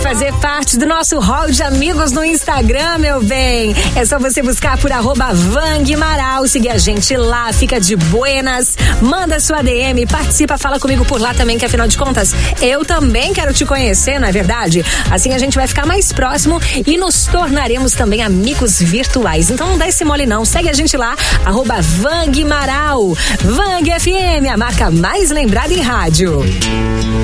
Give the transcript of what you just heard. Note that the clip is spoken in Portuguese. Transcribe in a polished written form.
fazer parte do nosso hall de amigos no Instagram, meu bem? É só você buscar por @Vanguimaral, seguir a gente lá, fica de buenas, manda sua DM, participa, fala comigo por lá também, que afinal de contas, eu também quero te conhecer, não é verdade? Assim a gente vai ficar mais próximo e nos tornaremos também amigos virtuais. Então não dá esse mole não, segue a gente lá, @Vanguimaral. Vang FM, a marca mais lembrada em rádio.